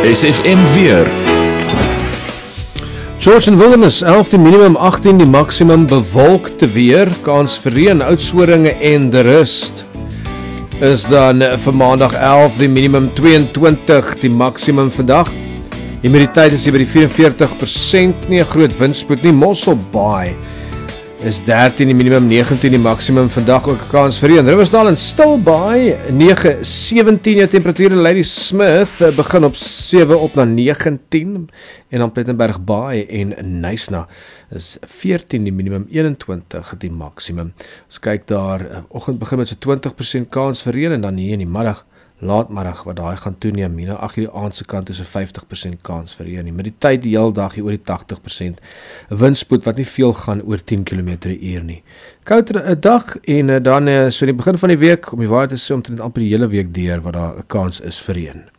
SFM weer. George en Wilderness, 11 die minimum, 18 die maximum, bewolkte weer, kans vir reën, uitsoringe en de rust. Is dan vir maandag 11 die minimum, 22 die maximum vandag. Humiditeit is hier by die 44%, nie 'n groot windspoed nie. Mossel Bay is 13 die minimum, 19 die maximum vandag, ook 'n kans vir reën. Riversdal en Still Bay 9-17 jou temperatuur. Lady Smith begin op 7 op na 19 en dan Plettenberg Bay en Nysna is 14 die minimum, 21 die maximum. Ons kyk daar, oggend begin met so 20% kans vir reën en dan hier in die middag, laatmiddag wat daai gaan toeneem, hier na 8 die aand se kant is 'n 50% kans vir reën. Met die tyd die hele dag hier oor die 80%. 'n Windspoed wat nie veel gaan oor 10 km/h nie. Kouter 'n dag en dan so in die begin van die week, om die waarheid te sê, omtrent amper die hele week deur wat daar 'n kans is vir reën.